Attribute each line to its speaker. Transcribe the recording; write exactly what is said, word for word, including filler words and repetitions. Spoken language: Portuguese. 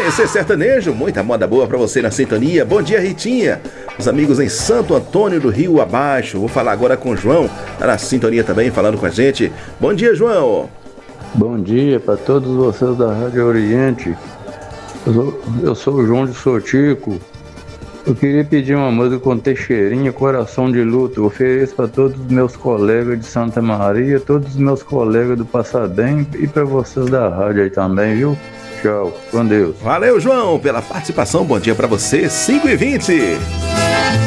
Speaker 1: Amanhecer Sertanejo, muita moda boa pra você na sintonia. Bom dia, Ritinha. Os amigos em Santo Antônio do Rio Abaixo. Vou falar agora com o João, tá na sintonia também, falando com a gente. Bom dia, João.
Speaker 2: Bom dia para todos vocês da Rádio Oriente. Eu sou, eu sou o João de Sotico. Eu queria pedir uma música com Teixeirinha, Coração de Luto. Eu ofereço para todos os meus colegas de Santa Maria, todos os meus colegas do Passadem e para vocês da rádio aí também, viu? Tchau, com Deus.
Speaker 1: Valeu, João, pela participação. Bom dia para você, cinco e vinte.